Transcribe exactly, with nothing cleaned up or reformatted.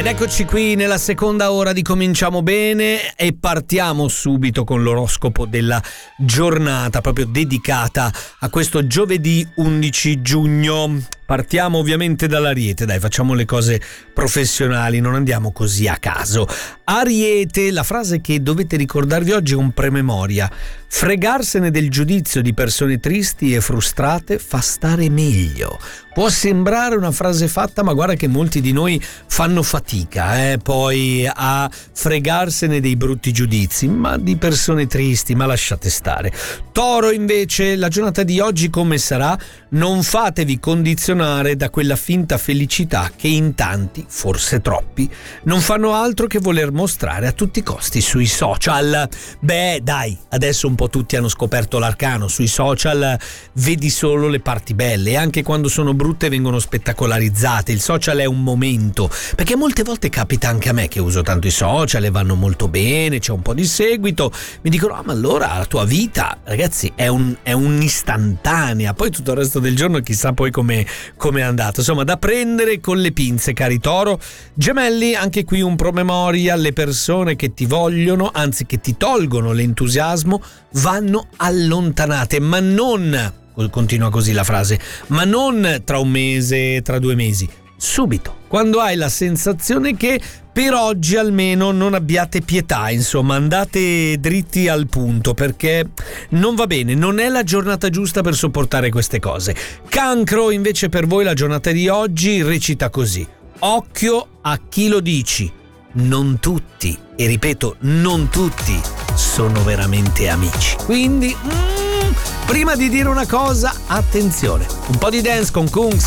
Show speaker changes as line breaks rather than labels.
Ed eccoci qui nella seconda ora di Cominciamo Bene e partiamo subito con l'oroscopo della giornata, proprio dedicata a questo giovedì undici giugno. Partiamo ovviamente dall'Ariete, dai, facciamo le cose professionali, non andiamo così a caso. Ariete, la frase che dovete ricordarvi oggi è un prememoria. Fregarsene del giudizio di persone tristi e frustrate fa stare meglio. Può sembrare una frase fatta, ma guarda che molti di noi fanno fatica eh, poi a fregarsene dei brutti giudizi, ma di persone tristi, ma lasciate stare. Toro invece, la giornata di oggi come sarà? Non fatevi condizionare da quella finta felicità che in tanti, forse troppi, non fanno altro che voler mostrare a tutti i costi sui social. Beh, dai, adesso un po' tutti hanno scoperto l'arcano, sui social vedi solo le parti belle e anche quando sono brutte vengono spettacolarizzate. Il social è un momento, perché molte volte capita anche a me che uso tanto i social e vanno molto bene, c'è un po' di seguito, mi dicono ah ma allora la tua vita ragazzi è, un, è un'istantanea, poi tutto il resto del giorno chissà poi come è andato, insomma da prendere con le pinze cari Toro. Gemelli, anche qui un promemoria, le persone che ti vogliono, anzi che ti tolgono l'entusiasmo vanno allontanate, ma non, continua così la frase, ma non tra un mese, tra due mesi, subito, quando hai la sensazione che per oggi almeno non abbiate pietà, insomma andate dritti al punto perché non va bene, non è la giornata giusta per sopportare queste cose. Cancro invece per voi la giornata di oggi recita così: occhio a chi lo dici, non tutti, e ripeto non tutti, sono veramente amici. Quindi mm, prima di dire una cosa attenzione, un po' di dance con Kungs.